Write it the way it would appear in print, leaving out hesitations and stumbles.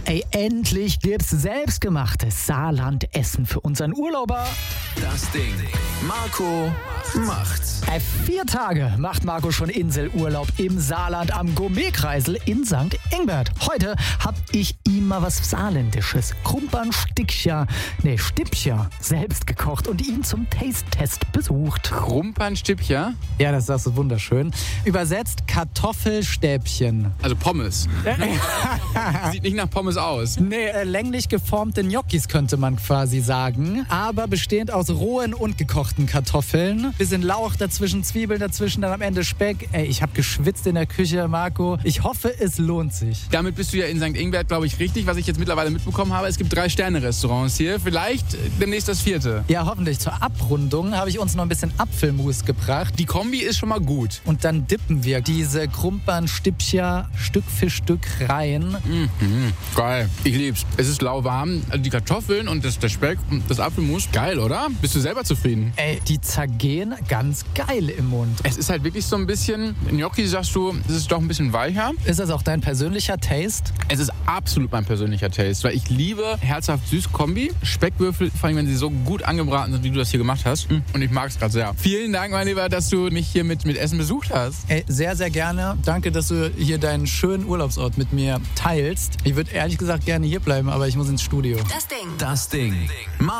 ey, endlich gibt's selbstgemachtes Saarland-Essen für unseren Urlauber. Das Ding. Marco macht's. 4 Tage macht Marco schon Inselurlaub im Saarland am Gourmetkreisel in St. Ingbert. Heute hab ich ihm mal was Saarländisches, Stippchen, selbst gekocht und ihn zum Taste-Test besucht. Krumpernstippchen? Ja, das sagst du wunderschön. Übersetzt Kartoffelstäbchen. Also Pommes. Sieht nicht nach Pommes aus. Nee, länglich geformte Gnocchis könnte man quasi sagen. Aber bestehend aus rohen und gekochten Kartoffeln. Bisschen Lauch dazwischen, Zwiebeln dazwischen, dann am Ende Speck. Ey, ich habe geschwitzt in der Küche, Marco. Ich hoffe, es lohnt sich. Damit bist du ja in St. Ingbert, glaube ich, richtig. Was ich jetzt mittlerweile mitbekommen habe, es gibt 3-Sterne-Restaurants hier. Vielleicht demnächst das 4. Ja, hoffentlich. Zur Abrundung habe ich uns noch ein bisschen Apfelmus gebracht. Die Kombi ist schon mal gut. Und dann dippen wir diese Krumpernstippchen Stück für Stück rein. Geil. Ich lieb's. Es ist lauwarm. Also die Kartoffeln und der Speck und das Apfelmus. Geil, oder? Bist du selber zufrieden? Ey, die zergehen ganz geil im Mund. Es ist halt wirklich so ein bisschen, Gnocchi sagst du, es ist doch ein bisschen weicher. Ist das auch dein persönlicher Taste? Es ist absolut mein persönlicher Taste, weil ich liebe herzhaft süß Kombi. Speckwürfel, vor allem wenn sie so gut angebraten sind, wie du das hier gemacht hast. Und ich mag es gerade sehr. Vielen Dank, mein Lieber, dass du mich hier mit Essen besucht hast. Ey, sehr, sehr gerne. Danke, dass du hier deinen schönen Urlaubsort mit mir teilst. Ich würde ehrlich gesagt gerne hier bleiben, aber ich muss ins Studio. Das Ding.